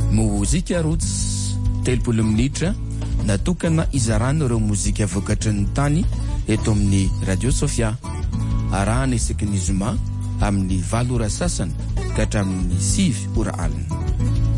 mozika roots 30 minitra natokana izarana ireo mozika vokatry ny tany eto amin'ny Radio Sofia. Arahana isaky ny zoma amin'ny 8 ora sasany ka hatramin'ny 6 ora alina.